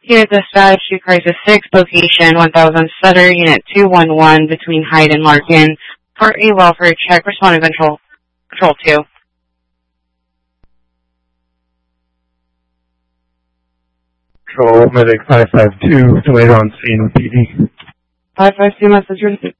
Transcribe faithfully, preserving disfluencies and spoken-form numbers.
Unit dispatch to Crisis six, location one thousand Sutter, Unit two one one, between Hyde and Larkin, for a welfare check. Responding Control, Control two. Control Medic five five two, delayed on scene P D. five five two, message received.